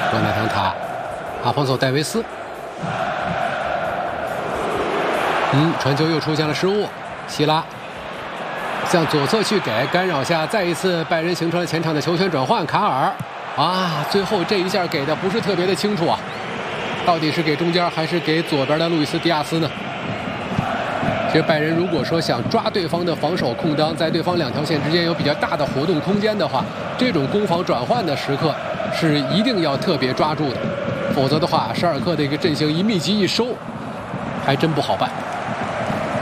罗纳滕塔，阿方索戴维斯。传球又出现了失误，希拉向左侧去给，干扰下再一次拜仁形成了前场的球权转换。卡尔最后这一下给的不是特别的清楚啊，到底是给中间还是给左边的路易斯·迪亚斯呢？其实拜仁如果说想抓对方的防守空当，在对方2条线之间有比较大的活动空间的话，这种攻防转换的时刻是一定要特别抓住的，否则的话，沙尔克的一个阵型一密集一收，还真不好办。